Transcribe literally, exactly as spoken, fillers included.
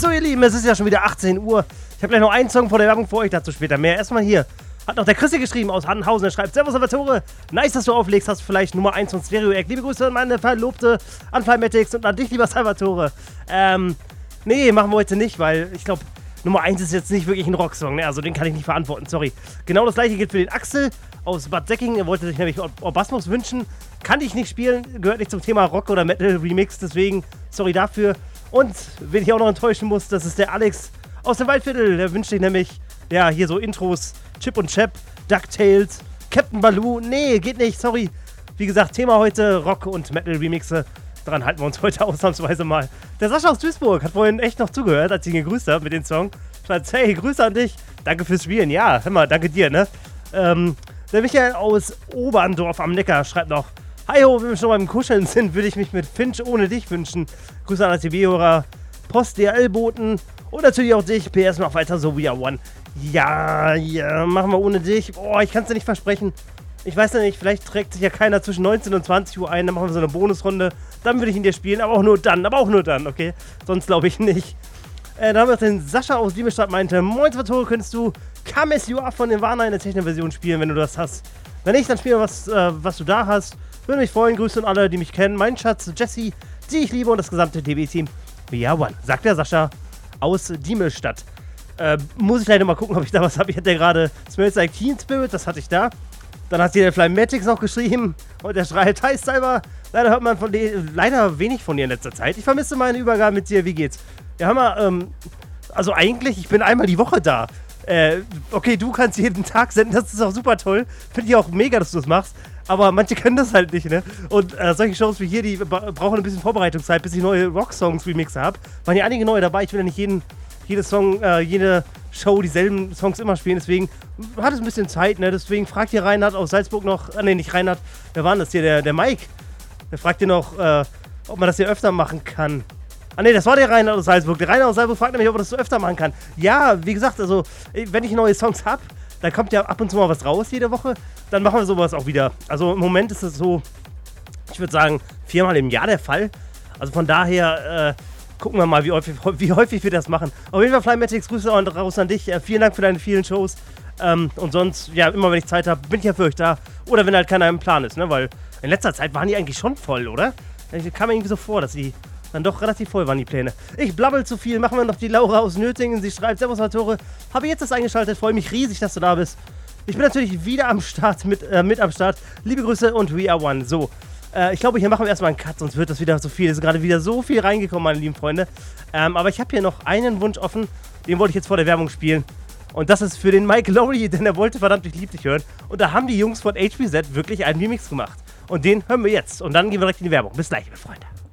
So, ihr Lieben, es ist ja schon wieder achtzehn Uhr. Ich habe gleich noch einen Song vor der Werbung für euch, dazu später mehr. Erstmal hier. Hat noch der Christi geschrieben aus Handenhausen. Er schreibt: Servus, Salvatore. Nice, dass du auflegst. Hast du vielleicht Nummer eins von Stereo Egg. Liebe Grüße an meine Verlobte, an Flimatics und an dich, lieber Salvatore. Ähm, nee, machen wir heute nicht, weil ich glaube, Nummer eins ist jetzt nicht wirklich ein Rocksong. Ne? Also den kann ich nicht verantworten, sorry. Genau das gleiche gilt für den Axel aus Bad Säckingen. Er wollte sich nämlich Or Orbasmus wünschen. Kann ich nicht spielen, gehört nicht zum Thema Rock oder Metal Remix. Deswegen, sorry dafür. Und wen ich auch noch enttäuschen muss, das ist der Alex aus dem Waldviertel. Der wünscht sich nämlich, ja, hier so Intros, Chip und Chap, DuckTales, Captain Baloo. Nee, geht nicht, sorry. Wie gesagt, Thema heute Rock und Metal Remixe. Daran halten wir uns heute ausnahmsweise mal. Der Sascha aus Duisburg hat vorhin echt noch zugehört, als ich ihn gegrüßt habe mit dem Song. Schreibt: Hey, Grüße an dich. Danke fürs Spielen. Ja, hör mal, danke dir, ne? Ähm, der Michael aus Oberndorf am Neckar schreibt noch: Hi ho, wenn wir schon beim Kuscheln sind, würde ich mich mit Finch ohne dich wünschen. Grüße an A T V-Hörer, Post-D H L-Boten und natürlich auch dich. P S, mach weiter so, We Are One. Ja, ja, machen wir ohne dich. Oh, ich kann es dir nicht versprechen. Ich weiß ja nicht, vielleicht trägt sich ja keiner zwischen neunzehn und zwanzig Uhr ein, dann machen wir so eine Bonusrunde. Dann würde ich ihn dir spielen, aber auch nur dann, aber auch nur dann, okay? Sonst glaube ich nicht. Äh, dann haben wir den Sascha aus Liebestadt meinte: Moin, Salvatore, könntest du Come As You Are von den Warner in der Techno-Version spielen, wenn du das hast? Wenn nicht, dann spiel wir was, äh, was du da hast. Würde mich freuen. Grüße an alle, die mich kennen. Mein Schatz, Jesse, die ich liebe und das gesamte T V-Team. We Are One, sagt der Sascha aus Diemelstadt. Äh, muss ich leider mal gucken, ob ich da was habe. Ich hatte ja gerade Smells Like Teen Spirit, das hatte ich da. Dann hat hier der Flimatics noch geschrieben und der schreit: Hi, Cyber. Leider hört man von dir, leider wenig von dir in letzter Zeit. Ich vermisse meine Übergabe mit dir. Wie geht's? Ja, hör mal, ähm, also eigentlich, ich bin einmal die Woche da. Äh, okay, du kannst jeden Tag senden, das ist auch super toll. Finde ich auch mega, dass du das machst. Aber manche können das halt nicht, ne? Und äh, solche Shows wie hier, die brauchen ein bisschen Vorbereitungszeit, bis ich neue Rock-Songs-Remixe habe. Waren ja einige neue dabei. Ich will ja nicht jeden, jede Song, äh, jede Show dieselben Songs immer spielen. Deswegen hat es ein bisschen Zeit, ne? Deswegen fragt hier Reinhard aus Salzburg noch, äh, ne, nicht Reinhard, wer war denn das hier? Der, der Mike. Der fragt hier noch, äh, ob man das hier öfter machen kann. Ah ne, das war der Reinhard aus Salzburg. Der Reinhard aus Salzburg fragt nämlich, ob man das so öfter machen kann. Ja, wie gesagt, also, wenn ich neue Songs habe, dann kommt ja ab und zu mal was raus jede Woche. Dann machen wir sowas auch wieder. Also im Moment ist es so, ich würde sagen, viermal im Jahr der Fall. Also von daher, äh, gucken wir mal, wie häufig, wie häufig wir das machen. Auf jeden Fall, Flimatics, Grüße raus an dich. Äh, vielen Dank für deine vielen Shows. Ähm, und sonst, ja, immer wenn ich Zeit habe, bin ich ja für euch da. Oder wenn halt keiner im Plan ist, ne? Weil in letzter Zeit waren die eigentlich schon voll, oder? Ich kam mir irgendwie so vor, dass die dann doch relativ voll waren, die Pläne. Ich blabbel zu viel. Machen wir noch die Laura aus Nötingen. Sie schreibt: Servus, Salvatore. Habe jetzt das eingeschaltet. Freue mich riesig, dass du da bist. Ich bin natürlich wieder am Start, mit, äh, mit am Start. Liebe Grüße und We Are One. So, äh, ich glaube, hier machen wir erstmal einen Cut, sonst wird das wieder so viel. Es ist gerade wieder so viel reingekommen, meine lieben Freunde. Ähm, aber ich habe hier noch einen Wunsch offen. Den wollte ich jetzt vor der Werbung spielen. Und das ist für den Mike Lowry, denn er wollte verdammt Ich lieb dich hören. Und da haben die Jungs von H B Z wirklich einen Remix gemacht. Und den hören wir jetzt. Und dann gehen wir direkt in die Werbung. Bis gleich, meine Freunde.